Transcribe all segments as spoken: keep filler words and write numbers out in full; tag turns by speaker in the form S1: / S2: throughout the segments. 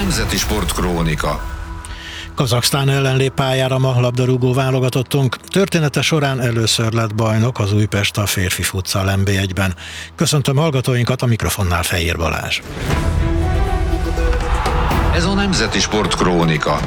S1: Nemzeti Sportkrónika.
S2: Kazaksztán ellen lép pályára ma labdarúgó válogatottunk. Története során először lett bajnok az Újpest a férfi futsal en bé egyben. Köszöntöm hallgatóinkat, a mikrofonnál Fejér Balázs.
S1: Ez a Nemzeti Sportkrónika.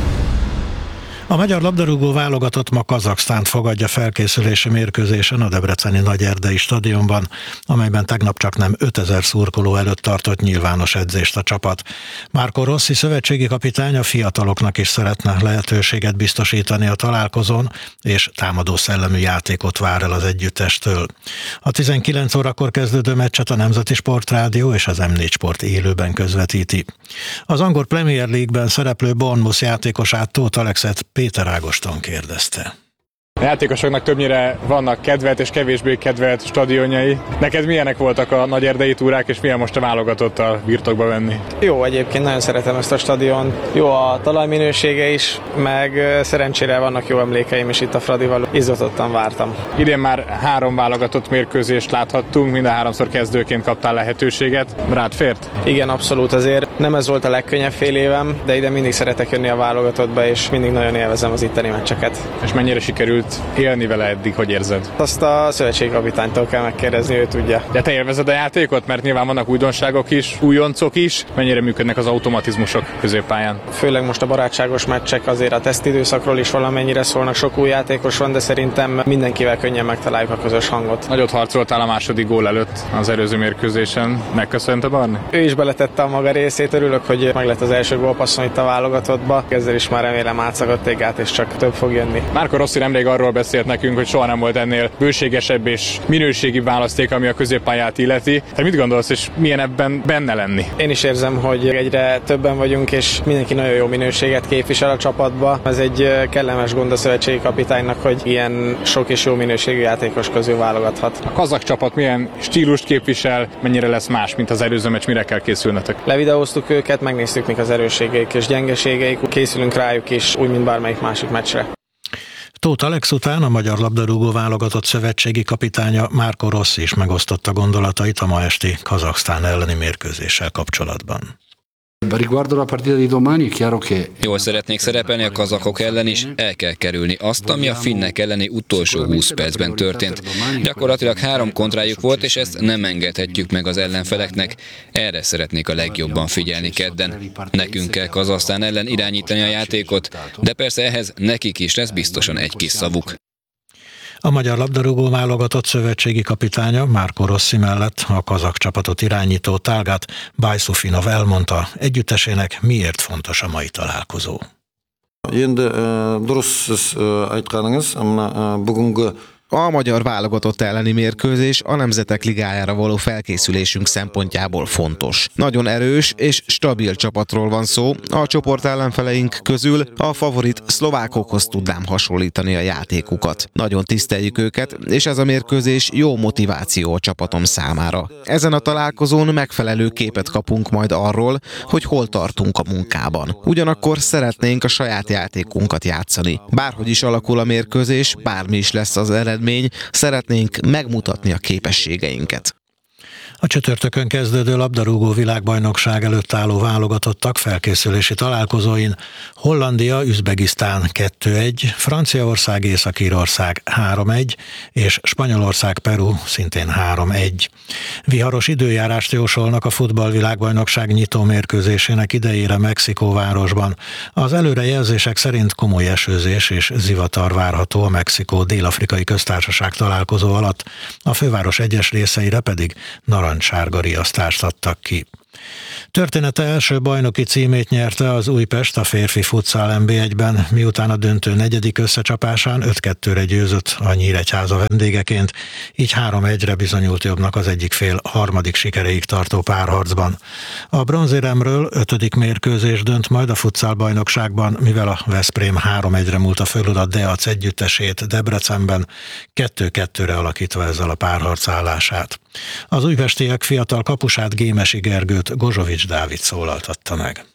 S2: A magyar labdarúgó válogatott ma Kazaksztánt fogadja felkészülési mérkőzésen a debreceni Nagyerdei stadionban, amelyben tegnap csak nem ötezer szurkoló előtt tartott nyilvános edzést a csapat. Marco Rossi szövetségi kapitány a fiataloknak is szeretne lehetőséget biztosítani a találkozón, és támadó szellemű játékot vár el az együttestől. A tizenkilenc órakor kezdődő meccset a Nemzeti Sportrádió és az em négy Sport élőben közvetíti. Az angol Premier League-ben szereplő Bournemouth játékosát, Tóth Alexet Péter Ágoston kérdezte.
S3: A játékosoknak többnyire vannak kedvelt és kevésbé kedvelt stadionjai. Neked milyenek voltak a nagyerdei túrák, és milyen most a válogatottal birtokba venni?
S4: Jó, egyébként nagyon szeretem ezt a stadion. Jó a talajminősége is, meg szerencsére vannak jó emlékeim is itt a Fradival. Izgatottan vártam.
S3: Idén már három válogatott mérkőzést láthattunk, minden háromszor kezdőként kaptál lehetőséget. Rád fért?
S4: Igen, abszolút, azért nem ez volt a legkönnyebb fél évem, de ide mindig szeretek jönni a válogatottba, és mindig nagyon élvezem az itteni meccseket.
S3: És mennyire sikerült élni vele eddig, hogy érzed?
S4: Azt a szövetségi kapitánytól kell megkérdezni, ő tudja.
S3: De te élvezed a játékot? Mert nyilván vannak újdonságok is, újoncok is. Mennyire működnek az automatizmusok középpályán?
S4: Főleg most a barátságos meccsek azért a tesztidőszakról is valamennyire szólnak, sok új játékos van, de szerintem mindenkivel könnyen megtaláljuk a közös hangot.
S3: Nagyot harcoltál a második gól előtt az előző mérkőzésen. Megköszönte Barni?
S4: Ő is beletette a maga részét, örülök, hogy meg lett az első gólpasszon itt a válogatottba. Ezzel is már remélem átszakadt egy gát, és csak több fog jönni.
S3: Marco Rossi nemrég arról beszélt nekünk, hogy soha nem volt ennél bőségesebb és minőségi választék, ami a középpályát illeti. Te mit gondolsz, és milyen ebben benne lenni?
S4: Én is érzem, hogy egyre többen vagyunk, és mindenki nagyon jó minőséget képvisel a csapatba. Ez egy kellemes gond a szövetségi kapitánynak, hogy ilyen sok és jó minőségű játékos közül válogathat.
S3: A kazak csapat milyen stílust képvisel, mennyire lesz más, mint az előző meccs, mire kell készülnetek?
S4: Levideóztuk őket, megnéztük, mik az erősségeik és gyengeségeik, készülünk rájuk is, úgy, mint bármelyik másik meccsre.
S2: Tóth Alex után a magyar labdarúgó válogatott szövetségi kapitánya Marco Rossi is megosztotta gondolatait a ma esti Kazaksztán elleni mérkőzéssel kapcsolatban.
S5: Jól szeretnék szerepelni a kazakok ellen is, el kell kerülni azt, ami a finnek elleni utolsó húsz percben történt. Gyakorlatilag három kontrájuk volt, és ezt nem engedhetjük meg az ellenfeleknek. Erre szeretnék a legjobban figyelni kedden. Nekünk kell Kazahsztán ellen irányítani a játékot, de persze ehhez nekik is lesz biztosan egy kis szavuk.
S2: A magyar labdarúgó válogatott szövetségi kapitánya Marco Rossi mellett a kazak csapatot irányító Talgat Bajszufinov elmondta, együttesének miért fontos a mai találkozó.
S6: A magyar válogatott elleni mérkőzés a Nemzetek Ligájára való felkészülésünk szempontjából fontos. Nagyon erős és stabil csapatról van szó, a csoport ellenfeleink közül a favorit szlovákokhoz tudnám hasonlítani a játékukat. Nagyon tiszteljük őket, és ez a mérkőzés jó motiváció a csapatom számára. Ezen a találkozón megfelelő képet kapunk majd arról, hogy hol tartunk a munkában. Ugyanakkor szeretnénk a saját játékunkat játszani. Bárhogy is alakul a mérkőzés, bármi is lesz az eredmény, szeretnénk megmutatni a képességeinket.
S2: A csütörtökön kezdődő labdarúgó világbajnokság előtt álló válogatottak felkészülési találkozóin Hollandia, Üzbegisztán kettő egy, Franciaország, Észak-Írország három egy és Spanyolország, Peru szintén három egy. Viharos időjárást jósolnak a futballvilágbajnokság nyitó mérkőzésének idejére Mexikóvárosban. Az előrejelzések szerint komoly esőzés és zivatar várható a Mexikó Dél-Afrikai Köztársaság találkozó alatt, a főváros egyes részeire pedig narancssárga riasztást adtak ki. Története első bajnoki címét nyerte az Újpest a férfi futsal en bé egyben, miután a döntő negyedik összecsapásán öt kettőre győzött a Nyíregyháza vendégeként, így három egyre bizonyult jobbnak az egyik fél harmadik sikeréig tartó párharcban. A bronzéremről ötödik mérkőzés dönt majd a futsal bajnokságban, mivel a Veszprém három egyre múlta fölül a Deac együttesét Debrecenben, kettő kettőre alakítva ezzel a párharc állását. Az újpestiek fiatal kapusát, Gémesi Gergőt Gozsovics Dávid szólaltatta meg.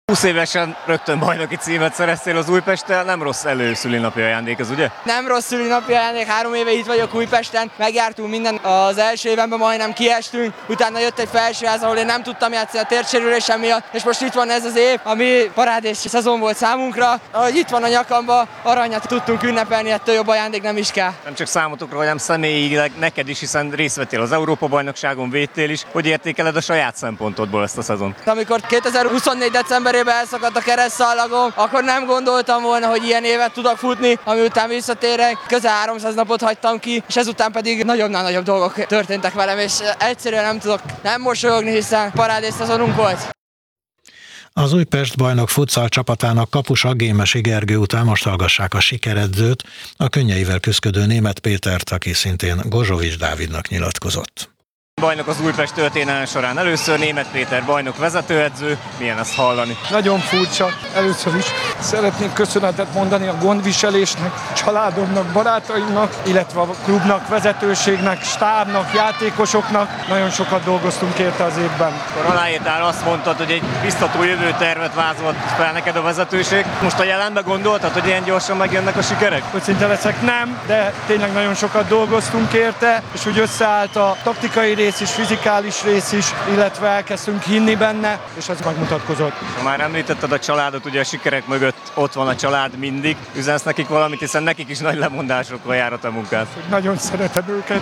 S7: húsz évesen rögtön bajnoki címet szereztél az Újpesttel, nem rossz előszülinapi ajándék ez, ugye?
S8: Nem rossz szülinapi ajándék, három éve itt vagyok Újpesten, megjártunk minden, az első évenben majdnem kiestünk, utána jött egy felsőház, ahol én nem tudtam játszani a térsérülésem miatt, és most itt van ez az év, ami parádés szezon volt számunkra, ahogy itt van a nyakamba, aranyat tudtunk ünnepelni, ettől jobb ajándék nem is kell.
S7: Nem csak számotokra, hanem személyileg neked is, hiszen részt vettél az Európa-bajnokságon, védtél is. Hogy értékeled a saját szempontodból ezt a szezont?
S8: Amikor kétezer-huszonnégy decemberében elszakadt a keresztszalagom, akkor nem gondoltam volna, hogy ilyen évet tudok futni, ami után visszatérek. Közel háromszáz napot hagytam ki, és ezután pedig nagyobbnál nagyobb dolgok történtek velem, és egyszerűen nem tudok nem mosolyogni, hiszen parádés szezonunk volt.
S2: Az Újpest bajnok futsal csapatának kapusa Gémesi Gergő után most hallgassák a sikeredzőt, a könnyeivel küszködő Németh Pétert, aki szintén Gozsovics Dávidnak nyilatkozott.
S7: Bajnok az Újpest történelme során először, Németh Péter bajnok vezetőedző. Milyen ezt hallani?
S9: Nagyon furcsa. Először is szeretnék köszönetet mondani a gondviselésnek, családomnak, barátaimnak, illetve a klubnak, vezetőségnek, stábnak, játékosoknak. Nagyon sokat dolgoztunk érte az évben.
S7: Akkor aláírtál, azt mondtad, hogy egy biztató jövőtervet vázolt fel neked a vezetőség. Most a jelenben gondoltad, hogy ilyen gyorsan megjönnek a sikerek?
S9: Őszinte leszek, nem, de tényleg nagyon sokat dolgoztunk érte, és úgy összeállt a taktikai rész is, fizikális rész is, illetve elkezdtünk hinni benne, és ez megmutatkozott.
S7: Ha már említetted a családot, ugye a sikerek mögött ott van a család mindig. Üzensz nekik valamit, hiszen nekik is nagy lemondásokkal jár a te munkád.
S9: Nagyon szeretem őket.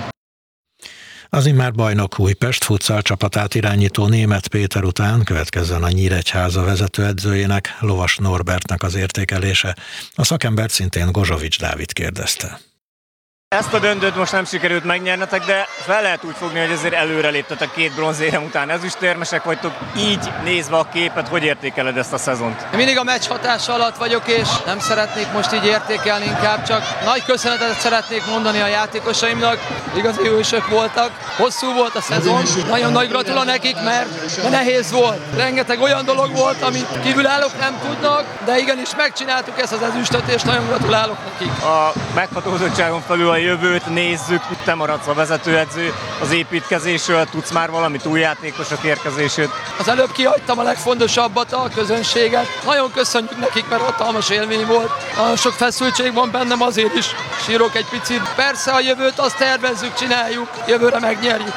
S2: Az immár bajnok Újpest futsal csapatát irányító Németh Péter után következzen a Nyíregyháza vezetőedzőjének, Lovas Norbertnek az értékelése. A szakembert szintén Gozsovics Dávid kérdezte.
S7: Ezt a döntőt most nem sikerült megnyernetek, de fel lehet úgy fogni, hogy azért előre léptetek két bronzérem után ezüstérmesek vagytok. Így nézve a képet, hogy értékeled ezt a szezont?
S8: Mindig a meccs hatása alatt vagyok, és nem szeretnék most így értékelni, inkább csak nagy köszönetet szeretnék mondani a játékosaimnak. Igazi hősök voltak, hosszú volt a szezon, nagyon nagy gratula nekik, mert nehéz volt. Rengeteg olyan dolog volt, amit kívülállók nem tudnak, de igenis megcsináltuk ezt az ezüstöt, és nagyon gratulálok nekik.
S7: A meghatózottságon felül a jövőt nézzük, te maradsz a vezetőedző, az építkezésről tudsz már valamit, új játékosok érkezését?
S8: Az előbb kihagytam a legfontosabbat, a közönséget. Nagyon köszönjük nekik, mert hatalmas élmény volt. Nagyon sok feszültség van bennem, azért is sírok egy picit. Persze a jövőt azt tervezzük, csináljuk, jövőre megnyerjük.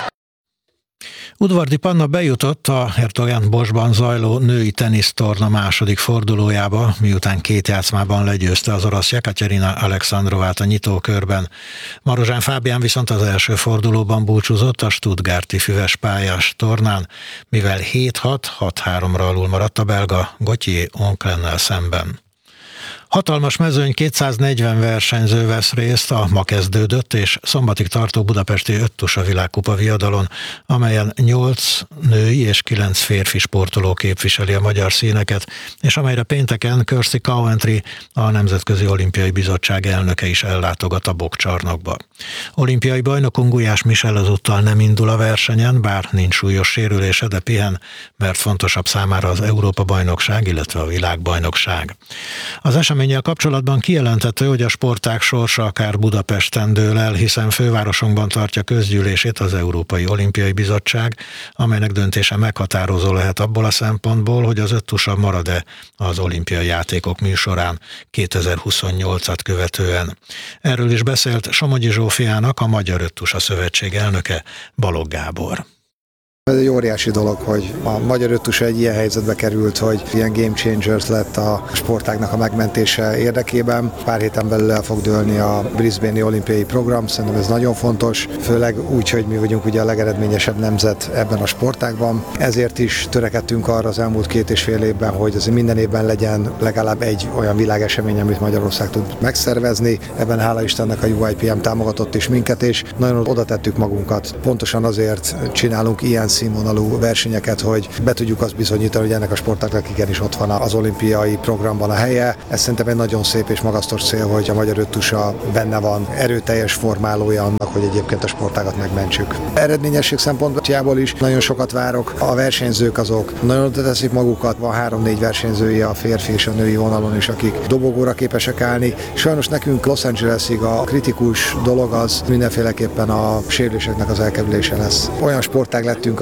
S2: Udvardi Panna bejutott a Hertogán-Bosban zajló női tenisztorna második fordulójába, miután két játszmában legyőzte az orosz Jekaterina Alexandrovát a nyitókörben. Marozsán Fábián viszont az első fordulóban búcsúzott a stuttgarti füves pályás tornán, mivel hét hat, hat háromra alul maradt a belga Gauthier Onklennel szemben. Hatalmas mezőny, kétszáznegyven versenyző vesz részt a ma kezdődött és szombatig tartó budapesti öttusa világkupa viadalon, amelyen nyolc női és kilenc férfi sportoló képviseli a magyar színeket, és amelyre pénteken Kirsty Coventry, a Nemzetközi Olimpiai Bizottság elnöke is ellátogat a bokcsarnokba. Olimpiai bajnokunk Gulyás Michel azúttal nem indul a versenyen, bár nincs súlyos sérülése, de pihen, mert fontosabb számára az Európa-bajnokság, illetve a világbajnokság. Az eseménnyel kapcsolatban kijelenthető, hogy a sportág sorsa akár Budapesten dől el, hiszen fővárosunkban tartja közgyűlését az Európai Olimpiai Bizottság, amelynek döntése meghatározó lehet abból a szempontból, hogy az öttusa marad-e az olimpiai játékok műsorán kétezer-huszonnyolcat követően. Erről is beszélt Somogyi Zsófiának, a Magyar Öttusa Szövetség elnöke, Balogh Gábor.
S10: Ez egy óriási dolog, hogy a magyar öttusa egy ilyen helyzetbe került, hogy ilyen game changers lett a sportágnak a megmentése érdekében. Pár héten belül el fog dőlni a Brisbane-i olimpiai program, szerintem ez nagyon fontos, főleg úgy, hogy mi vagyunk ugye a legeredményesebb nemzet ebben a sportágban. Ezért is törekedtünk arra az elmúlt két és fél évben, hogy azért minden évben legyen legalább egy olyan világesemény, amit Magyarország tud megszervezni. Ebben hála Istennek a U I P M támogatott is minket, és nagyon oda tettük magunkat. Pontosan azért csinálunk ilyen színvonalú versenyeket, hogy be tudjuk azt bizonyítani, hogy ennek a sportágnak igenis ott van az olimpiai programban a helye. Ez szerintem egy nagyon szép és magasztos cél, hogy a magyar öttusa benne van, erőteljes formálója annak, hogy egyébként a sportágat megmentsük. Eredményesség szempontjából is nagyon sokat várok. A versenyzők azok nagyon oda teszik magukat, van három-négy versenyzője a férfi és a női vonalon is, akik dobogóra képesek állni. Sajnos nekünk Los Angelesig a kritikus dolog az mindenféleképpen a sérüléseknek az elkerülése lesz. Olyan sportág lettünk,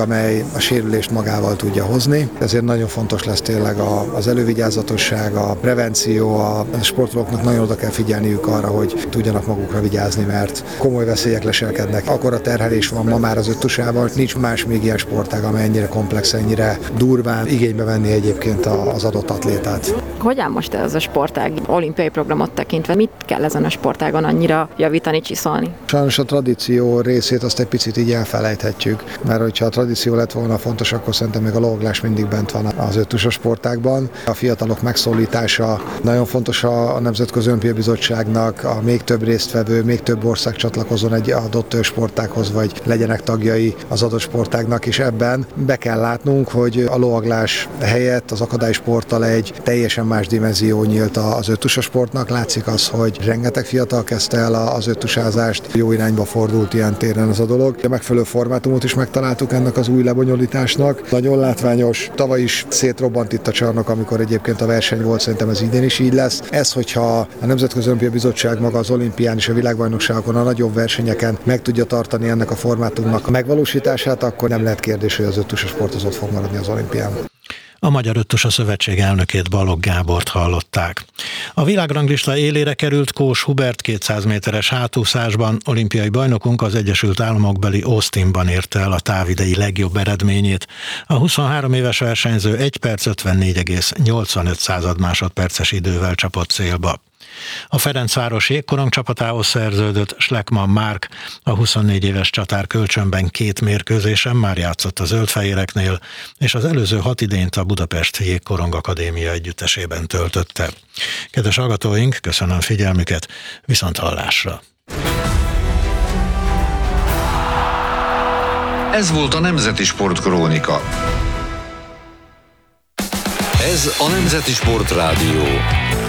S10: amely a sérülést magával tudja hozni. Ezért nagyon fontos lesz tényleg az elővigyázatosság, a prevenció, a sportolóknak nagyon oda kell figyelniük arra, hogy tudjanak magukra vigyázni, mert komoly veszélyek leselkednek. Akkora terhelés van ma már az öttusában, nincs más még ilyen sportág, amely ennyire komplex, ennyire durván igénybe venni egyébként az adott atlétát.
S11: Hogy áll most ez a sportág olimpiai programot tekintve? Mit kell ezen a sportágon annyira javítani, csiszolni?
S10: Sajnos a tradíció részét azt egy picit így elfelejthetjük, mert hogyha a tradíció lett volna fontos, akkor szerintem még a lovaglás mindig bent van az öttusos sportágban. A fiatalok megszólítása nagyon fontos a Nemzetközi Olimpiai Bizottságnak, a még több résztvevő, még több ország csatlakozzon egy adott sportághoz, vagy legyenek tagjai az adott sportágnak, és ebben be kell látnunk, hogy a lovaglás helyett az akadálysporttal egy teljesen más dimenzió nyílt az öttusos sportnak. Látszik az, hogy rengeteg fiatal kezdte el az öttusázást, jó irányba fordult ilyen téren az a dolog. A megfelelő formátumot is megtaláltuk ennek az új lebonyolításnak. Nagyon látványos, tavaly is szétrobbant itt a csarnok, amikor egyébként a verseny volt, szerintem ez idén is így lesz. Ez, hogyha a Nemzetközi Olimpiai Bizottság maga az olimpián és a világbajnokságokon, a nagyobb versenyeken meg tudja tartani ennek a formátumnak a megvalósítását, akkor nem lehet kérdés, hogy az öttusos sport az ott fog maradni az olimpián.
S2: A Magyar Öttusa Szövetség elnökét, Balogh Gábort hallották. A világranglista élére került Kós Hubert kétszáz méteres hátúszásban, olimpiai bajnokunk az Egyesült Államokbeli Austinban érte el a távidei legjobb eredményét. A huszonhárom éves versenyző egy perc ötvennégy egész nyolcvanöt másodperces idővel csapott célba. A Ferencváros jégkorong csapatához szerződött Schleckmann Márk, a huszonnégy éves csatár kölcsönben két mérkőzésen már játszott a zöldfehéreknél, és az előző hat idényt a Budapest Jégkorong Akadémia együttesében töltötte. Kedves hallgatóink, köszönöm figyelmüket, viszont hallásra!
S1: Ez volt a Nemzeti Sport Krónika. Ez a Nemzeti Sport Rádió.